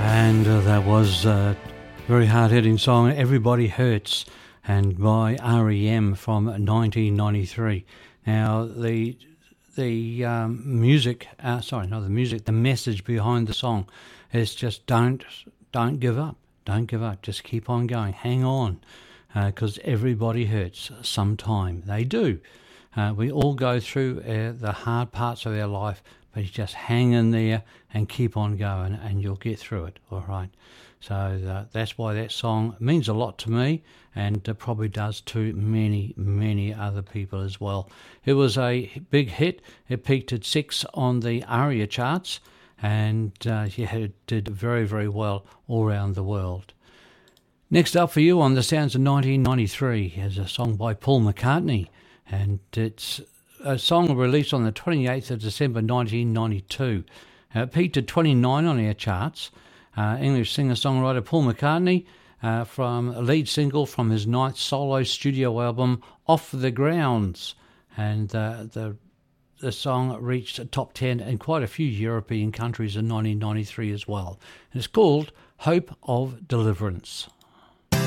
And that was a very hard-hitting song, Everybody Hurts, and by R.E.M. from 1993. Now, the music, the message behind the song is just don't give up. Don't give up. Just keep on going. Hang on, because everybody hurts sometime. They do. We all go through the hard parts of our life, but you just hang in there and keep on going, and you'll get through it, all right? So that's why that song means a lot to me, and probably does to many, many other people as well. It was a big hit. It peaked at 6 on the ARIA charts, and it did very, very well all around the world. Next up for you on the Sounds of 1993 is a song by Paul McCartney, and it's a song released on the 28th of December 1992. It peaked at 29 on our charts. English singer-songwriter Paul McCartney, from a lead single from his 9th solo studio album, Off the Grounds. And the song reached a top 10 in quite a few European countries in 1993 as well. And it's called Hope of Deliverance.